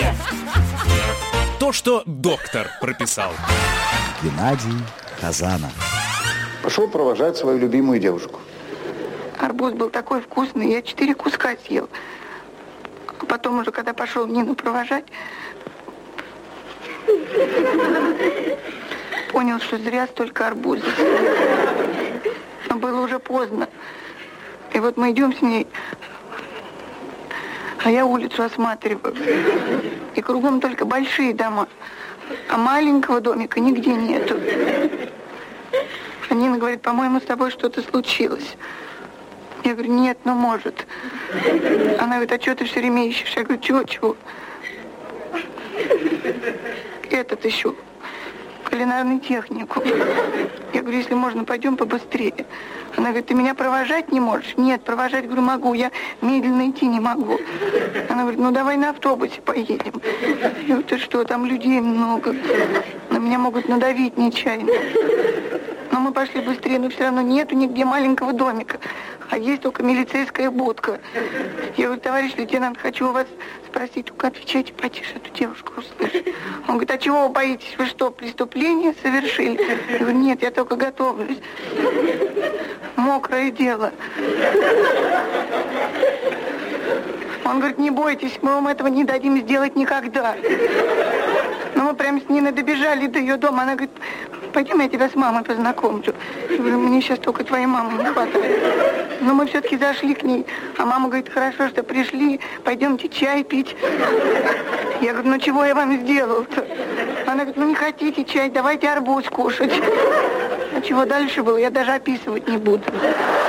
То, что доктор прописал. Геннадий Хазанов. Пошел провожать свою любимую девушку. Арбуз был такой вкусный, я 4 куска съел. А потом уже, когда пошел Нину провожать, понял, что зря столько арбузов. Но было уже поздно. И вот мы идем с ней, а я улицу осматриваю. И кругом только большие дома, а маленького домика нигде нету. А Нина говорит, по-моему, с тобой что-то случилось. Я говорю, нет, ну может. Она говорит, а что ты все время ищешь? Я говорю, чего? Этот ищу. Кулинарный техникум. Я говорю, если можно, пойдем побыстрее. Она говорит, ты меня провожать не можешь? Нет, провожать, говорю, могу. Я медленно идти не могу. Она говорит, ну давай на автобусе поедем. Я говорю, ты что, там людей много. На меня могут надавить нечаянно. Но мы пошли быстрее, но все равно нету нигде маленького домика. А есть только милицейская будка. Я говорю, товарищ лейтенант, хочу у вас спросить, только отвечайте потише, эту девушку услышит. Он говорит, а чего вы боитесь? Вы что, преступление совершили? Я говорю, нет, я только готовлюсь. Мокрое дело. Он говорит, не бойтесь, мы вам этого не дадим сделать никогда. Но мы прям с Ниной добежали до ее дома. Она говорит, пойдем, я тебя с мамой познакомлю. Я говорю, мне сейчас только твоей мамы не хватает. Но мы все-таки зашли к ней. А мама говорит, хорошо, что пришли, пойдемте чай пить. Я говорю, ну чего я вам сделал-то? Она говорит, ну не хотите чай, давайте арбуз кушать. А чего дальше было, я даже описывать не буду.